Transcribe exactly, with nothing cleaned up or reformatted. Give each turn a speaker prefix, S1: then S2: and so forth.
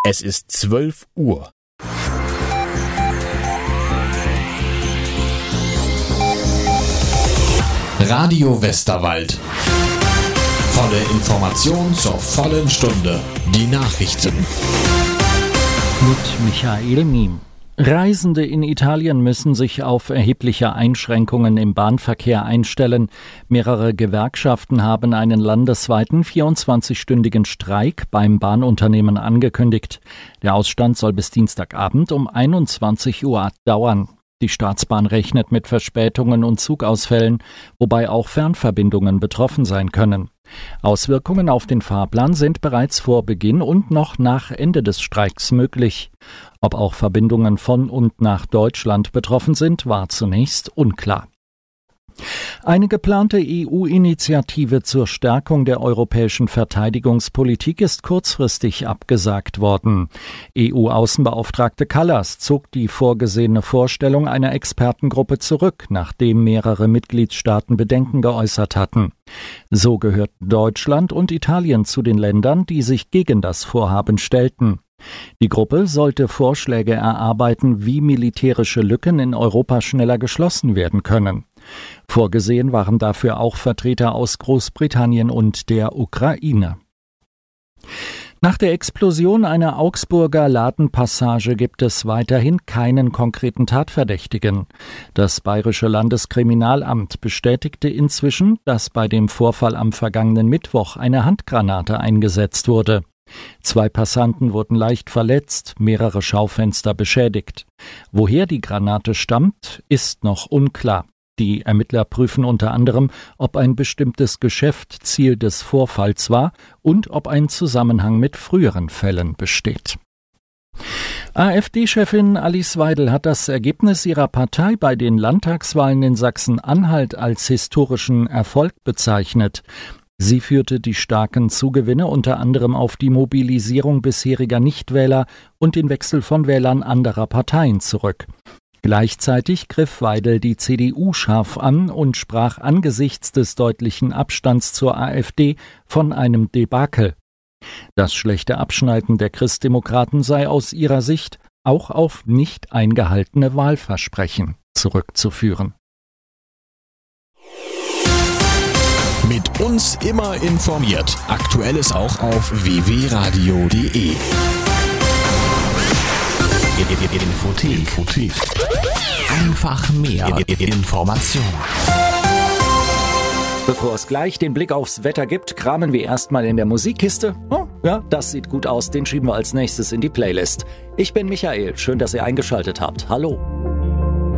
S1: Es ist zwölf Uhr.
S2: Radio Westerwald. Volle Information zur vollen Stunde. Die Nachrichten.
S3: Mit Michael Miem. Reisende in Italien müssen sich auf erhebliche Einschränkungen im Bahnverkehr einstellen. Mehrere Gewerkschaften haben einen landesweiten vierundzwanzigstündigen Streik beim Bahnunternehmen angekündigt. Der Ausstand soll bis Dienstagabend um einundzwanzig Uhr dauern. Die Staatsbahn rechnet mit Verspätungen und Zugausfällen, wobei auch Fernverbindungen betroffen sein können. Auswirkungen auf den Fahrplan sind bereits vor Beginn und noch nach Ende des Streiks möglich. Ob auch Verbindungen von und nach Deutschland betroffen sind, war zunächst unklar. Eine geplante E U-Initiative zur Stärkung der europäischen Verteidigungspolitik ist kurzfristig abgesagt worden. E U-Außenbeauftragte Kallas zog die vorgesehene Vorstellung einer Expertengruppe zurück, nachdem mehrere Mitgliedstaaten Bedenken geäußert hatten. So gehörten Deutschland und Italien zu den Ländern, die sich gegen das Vorhaben stellten. Die Gruppe sollte Vorschläge erarbeiten, wie militärische Lücken in Europa schneller geschlossen werden können. Vorgesehen waren dafür auch Vertreter aus Großbritannien und der Ukraine. Nach der Explosion einer Augsburger Ladenpassage gibt es weiterhin keinen konkreten Tatverdächtigen. Das Bayerische Landeskriminalamt bestätigte inzwischen, dass bei dem Vorfall am vergangenen Mittwoch eine Handgranate eingesetzt wurde. Zwei Passanten wurden leicht verletzt, mehrere Schaufenster beschädigt. Woher die Granate stammt, ist noch unklar. Die Ermittler prüfen unter anderem, ob ein bestimmtes Geschäft Ziel des Vorfalls war und ob ein Zusammenhang mit früheren Fällen besteht. AfD-Chefin Alice Weidel hat das Ergebnis ihrer Partei bei den Landtagswahlen in Sachsen-Anhalt als historischen Erfolg bezeichnet. Sie führte die starken Zugewinne unter anderem auf die Mobilisierung bisheriger Nichtwähler und den Wechsel von Wählern anderer Parteien zurück. Gleichzeitig griff Weidel die C D U scharf an und sprach angesichts des deutlichen Abstands zur AfD von einem Debakel. Das schlechte Abschneiden der Christdemokraten sei aus ihrer Sicht auch auf nicht eingehaltene Wahlversprechen zurückzuführen.
S2: Mit uns immer informiert. Aktuelles auch auf w w radio punkt de. Infothek. Infothek. Einfach mehr Information.
S3: Bevor es gleich den Blick aufs Wetter gibt, kramen wir erstmal in der Musikkiste. Oh, ja, das sieht gut aus, den schieben wir als nächstes in die Playlist. Ich bin Michael, schön, dass ihr eingeschaltet habt. Hallo.